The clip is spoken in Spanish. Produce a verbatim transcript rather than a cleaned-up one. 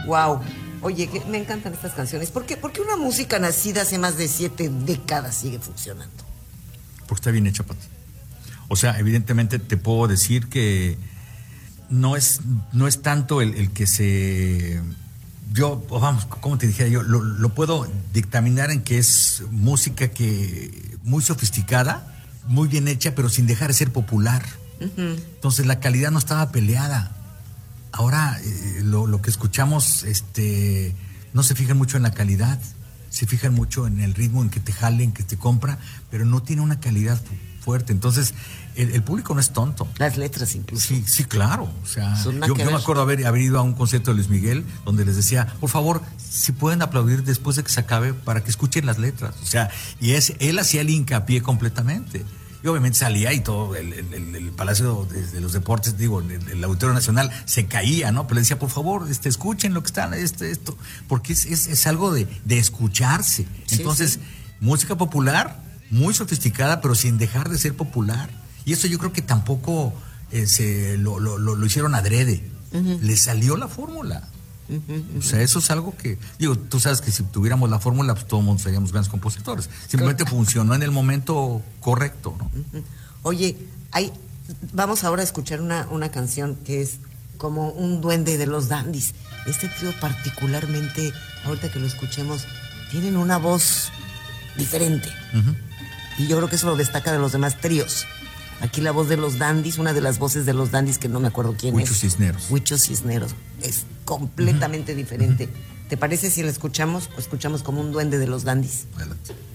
Wow. Oye, que me encantan estas canciones. ¿Por qué? Porque una música nacida hace más de siete décadas sigue funcionando. Porque está bien hecha, Pati. O sea, evidentemente te puedo decir que no es, no es tanto el, el que se... Yo, vamos, como te dijera yo, lo, lo puedo dictaminar en que es música que muy sofisticada, muy bien hecha, pero sin dejar de ser popular. Uh-huh. Entonces la calidad no estaba peleada. Ahora eh, lo, lo que escuchamos, este, no se fijan mucho en la calidad, se fijan mucho en el ritmo, en que te jalen, que te compra, pero no tiene una calidad fuerte. Entonces el, el público no es tonto. Las letras incluso. Sí, sí, claro. O sea, yo, yo me acuerdo haber, haber ido a un concierto de Luis Miguel donde les decía, por favor, si pueden aplaudir después de que se acabe para que escuchen las letras. O sea, y es, él hacía el hincapié completamente. Y obviamente salía y todo el, el, el Palacio de, de los Deportes, digo, el, el Auditorio Nacional se caía, ¿no? Pero le decía, por favor, este, escuchen lo que está, este, esto, porque es, es, es algo de, de escucharse. Sí, entonces, sí. Música popular, muy sofisticada, pero sin dejar de ser popular. Y eso yo creo que tampoco eh, se lo, lo, lo, lo hicieron adrede. Uh-huh. Le salió la fórmula. Uh-huh, uh-huh. O sea, eso es algo que, digo, tú sabes que si tuviéramos la fórmula, pues todo el mundo seríamos grandes compositores. Simplemente claro. Funcionó en el momento correcto, ¿no? Uh-huh. Oye, hay, vamos ahora a escuchar una, una canción que es como un duende de los dandies. Este trío particularmente, ahorita que lo escuchemos, tienen una voz diferente. Uh-huh. Y yo creo que eso lo destaca de los demás tríos. Aquí la voz de los dandies, una de las voces de los dandies que no me acuerdo quién Huicho es. Cisneros. Huicho Cisneros. Es completamente uh-huh. diferente. Uh-huh. ¿Te parece si la escuchamos o escuchamos como un duende de los dandies? Adelante.